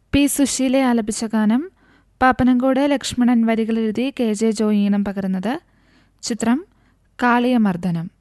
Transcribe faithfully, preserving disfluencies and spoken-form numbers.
P Susheela ആലപിച്ച ഗാനം Pappanamcode Lakshmanan വരികളെഴുതി K J Joy ഈണം പകർന്നത്. ചിത്രം കാളിയമർദ്ദനം.